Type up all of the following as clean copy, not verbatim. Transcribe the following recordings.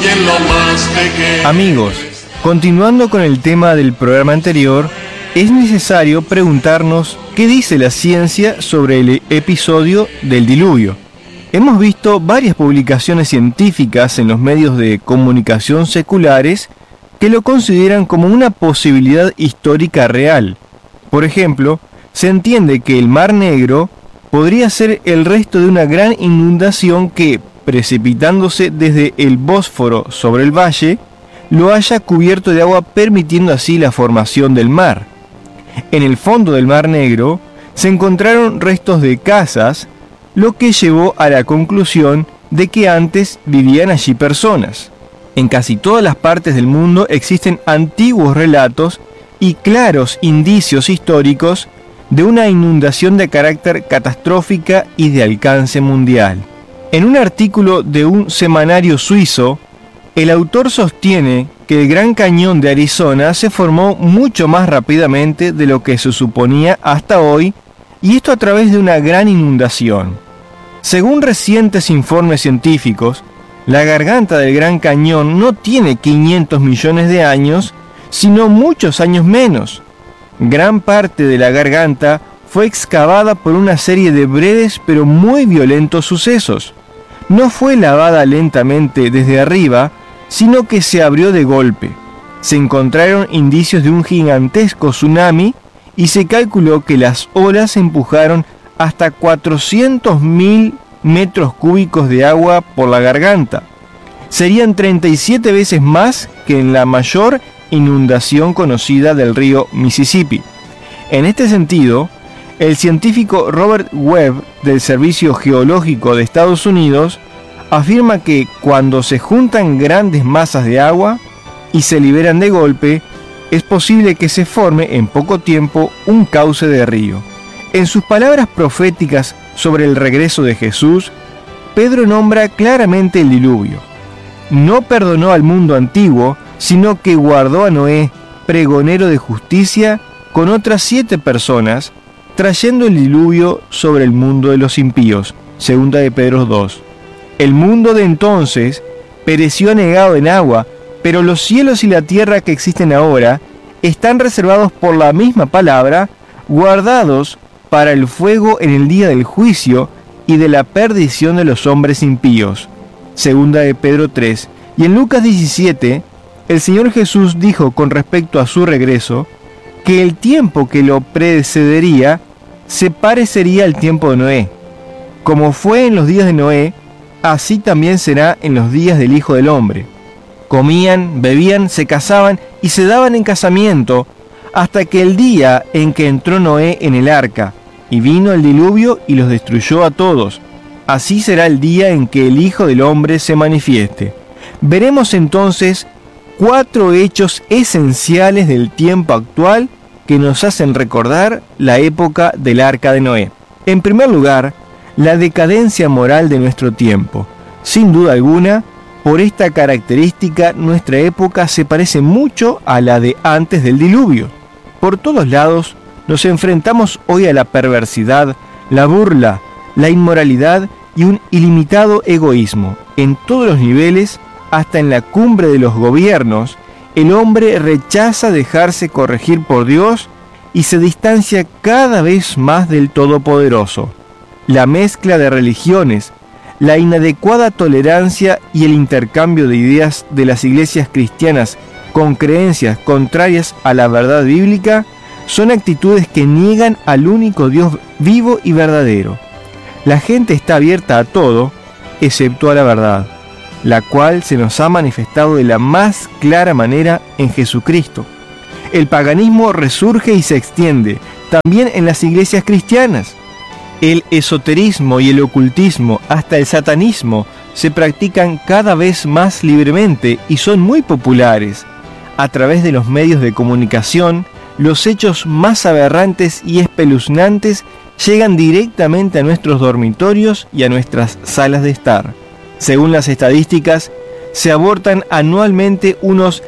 y en lo más pequeño. Amigos, continuando con el tema del programa anterior, es necesario preguntarnos qué dice la ciencia sobre el episodio del diluvio. Hemos visto varias publicaciones científicas en los medios de comunicación seculares que lo consideran como una posibilidad histórica real. Por ejemplo, se entiende que el Mar Negro podría ser el resto de una gran inundación que, precipitándose desde el Bósforo sobre el valle, lo haya cubierto de agua, permitiendo así la formación del mar. En el fondo del Mar Negro se encontraron restos de casas, lo que llevó a la conclusión de que antes vivían allí personas. En casi todas las partes del mundo existen antiguos relatos y claros indicios históricos de una inundación de carácter catastrófica y de alcance mundial. En un artículo de un semanario suizo, el autor sostiene que el Gran Cañón de Arizona se formó mucho más rápidamente de lo que se suponía hasta hoy, y esto a través de una gran inundación. Según recientes informes científicos, la garganta del Gran Cañón no tiene 500 millones de años, sino muchos años menos. Gran parte de la garganta fue excavada por una serie de breves pero muy violentos sucesos. No fue lavada lentamente desde arriba, sino que se abrió de golpe. Se encontraron indicios de un gigantesco tsunami y se calculó que las olas empujaron hasta 400.000 metros cúbicos de agua por la garganta. Serían 37 veces más que en la mayor inundación conocida del río Mississippi. En este sentido, el científico Robert Webb del Servicio Geológico de Estados Unidos afirma que cuando se juntan grandes masas de agua y se liberan de golpe, es posible que se forme en poco tiempo un cauce de río. En sus palabras proféticas sobre el regreso de Jesús, Pedro nombra claramente el diluvio. No perdonó al mundo antiguo, sino que guardó a Noé, pregonero de justicia, con otras 7 personas, trayendo el diluvio sobre el mundo de los impíos. Segunda de Pedro 2. El mundo de entonces pereció anegado en agua, pero los cielos y la tierra que existen ahora están reservados por la misma palabra, guardados para el fuego en el día del juicio y de la perdición de los hombres impíos. Segunda de Pedro 3. Y en Lucas 17, el Señor Jesús dijo con respecto a su regreso, que el tiempo que lo precedería se parecería al tiempo de Noé. Como fue en los días de Noé, así también será en los días del Hijo del Hombre. Comían, bebían, se casaban y se daban en casamiento, hasta que el día en que entró Noé en el arca, y vino el diluvio y los destruyó a todos. Así será el día en que el Hijo del Hombre se manifieste. Veremos entonces 4 hechos esenciales del tiempo actual que nos hacen recordar la época del arca de Noé. En primer lugar, la decadencia moral de nuestro tiempo. Sin duda alguna, por esta característica, nuestra época se parece mucho a la de antes del diluvio. Por todos lados, nos enfrentamos hoy a la perversidad, la burla, la inmoralidad y un ilimitado egoísmo. En todos los niveles, hasta en la cumbre de los gobiernos, el hombre rechaza dejarse corregir por Dios y se distancia cada vez más del Todopoderoso. La mezcla de religiones, la inadecuada tolerancia y el intercambio de ideas de las iglesias cristianas con creencias contrarias a la verdad bíblica son actitudes que niegan al único Dios vivo y verdadero. La gente está abierta a todo, excepto a la verdad, la cual se nos ha manifestado de la más clara manera en Jesucristo. El paganismo resurge y se extiende, también en las iglesias cristianas. El esoterismo y el ocultismo, hasta el satanismo, se practican cada vez más libremente y son muy populares. A través de los medios de comunicación, los hechos más aberrantes y espeluznantes llegan directamente a nuestros dormitorios y a nuestras salas de estar. Según las estadísticas, se abortan anualmente unos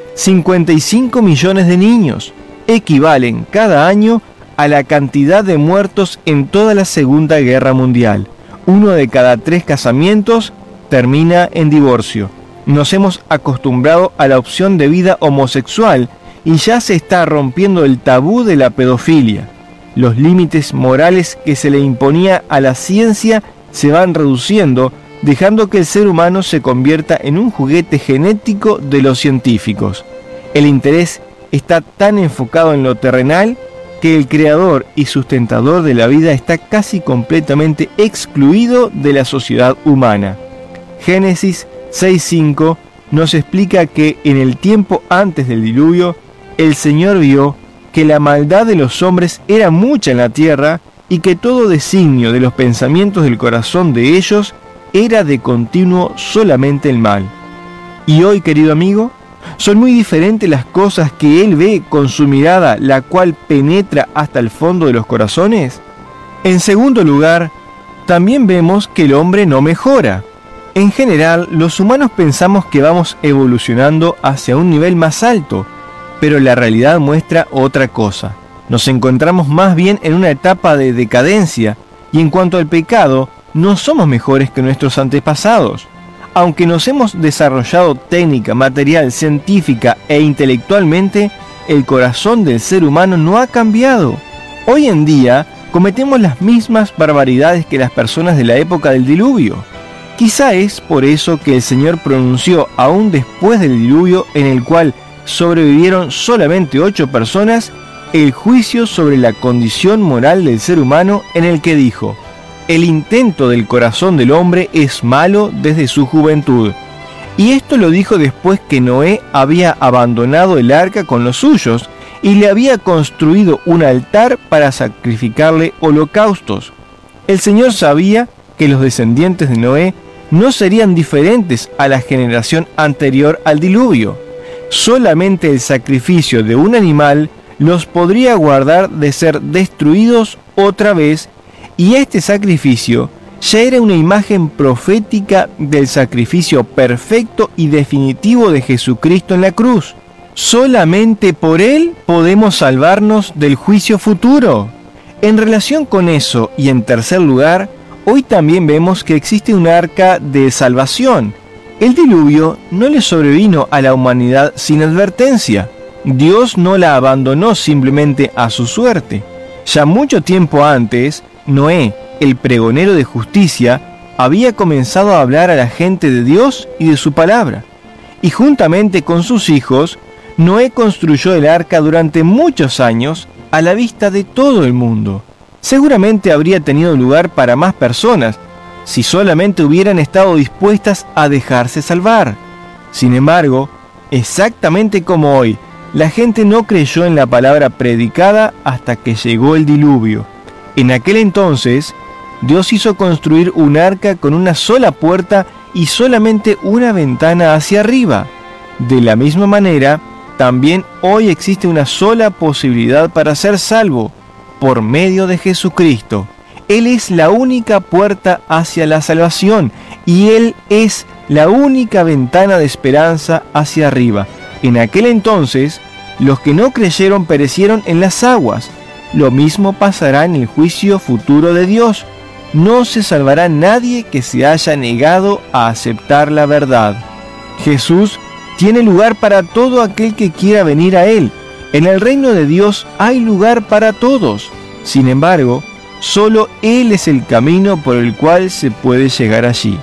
55 millones de niños. Equivalen cada año a la cantidad de muertos en toda la Segunda Guerra Mundial. 1 de cada 3 casamientos termina en divorcio. Nos hemos acostumbrado a la opción de vida homosexual y ya se está rompiendo el tabú de la pedofilia. Los límites morales que se le imponía a la ciencia se van reduciendo, dejando que el ser humano se convierta en un juguete genético de los científicos. El interés está tan enfocado en lo terrenal que el creador y sustentador de la vida está casi completamente excluido de la sociedad humana. Génesis 6:5 nos explica que en el tiempo antes del diluvio, el Señor vio que la maldad de los hombres era mucha en la tierra y que todo designio de los pensamientos del corazón de ellos era de continuo solamente el mal. Y hoy, querido amigo, son muy diferentes las cosas que Él ve con su mirada, la cual penetra hasta el fondo de los corazones. En segundo lugar, también vemos que el hombre no mejora. En general, los humanos pensamos que vamos evolucionando hacia un nivel más alto, pero la realidad muestra otra cosa. Nos encontramos más bien en una etapa de decadencia, y en cuanto al pecado, no somos mejores que nuestros antepasados. Aunque nos hemos desarrollado técnica, material, científica e intelectualmente, el corazón del ser humano no ha cambiado. Hoy en día, cometemos las mismas barbaridades que las personas de la época del diluvio. Quizá es por eso que el Señor pronunció aún después del diluvio, en el cual sobrevivieron solamente 8 personas, el juicio sobre la condición moral del ser humano, en el que dijo: el intento del corazón del hombre es malo desde su juventud. Y esto lo dijo después que Noé había abandonado el arca con los suyos y le había construido un altar para sacrificarle holocaustos. El Señor sabía que los descendientes de Noé no serían diferentes a la generación anterior al diluvio. Solamente el sacrificio de un animal los podría guardar de ser destruidos otra vez, y este sacrificio ya era una imagen profética del sacrificio perfecto y definitivo de Jesucristo en la cruz. Solamente por Él podemos salvarnos del juicio futuro. En relación con eso, y en tercer lugar, hoy también vemos que existe un arca de salvación. El diluvio no le sobrevino a la humanidad sin advertencia. Dios no la abandonó simplemente a su suerte. Ya mucho tiempo antes, Noé, el pregonero de justicia, había comenzado a hablar a la gente de Dios y de su palabra. Y juntamente con sus hijos, Noé construyó el arca durante muchos años a la vista de todo el mundo. Seguramente habría tenido lugar para más personas, si solamente hubieran estado dispuestas a dejarse salvar. Sin embargo, exactamente como hoy, la gente no creyó en la palabra predicada hasta que llegó el diluvio. En aquel entonces, Dios hizo construir un arca con una sola puerta y solamente una ventana hacia arriba. De la misma manera, también hoy existe una sola posibilidad para ser salvo, por medio de Jesucristo. Él es la única puerta hacia la salvación y Él es la única ventana de esperanza hacia arriba. En aquel entonces, los que no creyeron perecieron en las aguas. Lo mismo pasará en el juicio futuro de Dios. No se salvará nadie que se haya negado a aceptar la verdad. Jesús tiene lugar para todo aquel que quiera venir a Él. En el reino de Dios hay lugar para todos. Sin embargo, solo Él es el camino por el cual se puede llegar allí.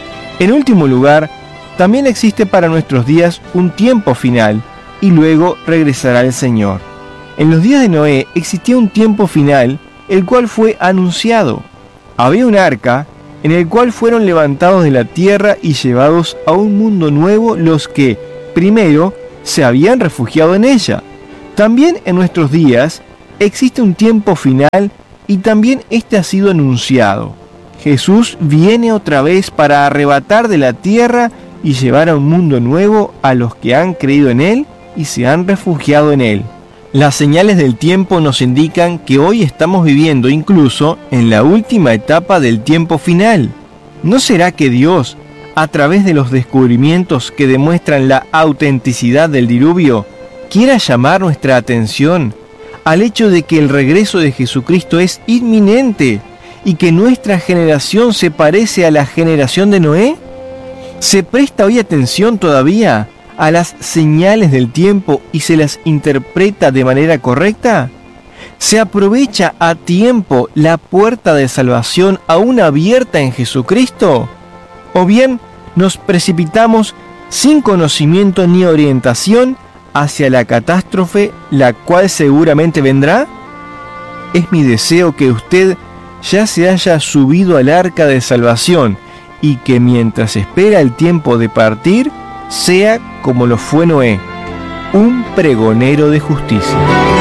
En último lugar, también existe para nuestros días un tiempo final y luego regresará el Señor. En los días de Noé existía un tiempo final, el cual fue anunciado. Había un arca en el cual fueron levantados de la tierra y llevados a un mundo nuevo los que, primero, se habían refugiado en ella. También en nuestros días existe un tiempo final y también este ha sido anunciado. Jesús viene otra vez para arrebatar de la tierra y llevar a un mundo nuevo a los que han creído en Él y se han refugiado en Él. Las señales del tiempo nos indican que hoy estamos viviendo incluso en la última etapa del tiempo final. ¿No será que Dios, a través de los descubrimientos que demuestran la autenticidad del diluvio, quiera llamar nuestra atención al hecho de que el regreso de Jesucristo es inminente y que nuestra generación se parece a la generación de Noé? ¿Se presta hoy atención todavía a las señales del tiempo y se las interpreta de manera correcta? ¿Se aprovecha a tiempo la puerta de salvación aún abierta en Jesucristo? ¿O bien nos precipitamos sin conocimiento ni orientación hacia la catástrofe, la cual seguramente vendrá? Es mi deseo que usted ya se haya subido al arca de salvación y que mientras espera el tiempo de partir, sea como lo fue Noé, un pregonero de justicia.